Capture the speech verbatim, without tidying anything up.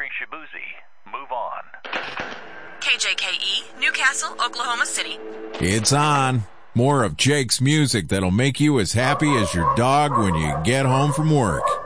featuring Shabuzi. Move on. K J K E, Newcastle, Oklahoma City. It's on. More of Jake's music that'll make you as happy as your dog when you get home from work.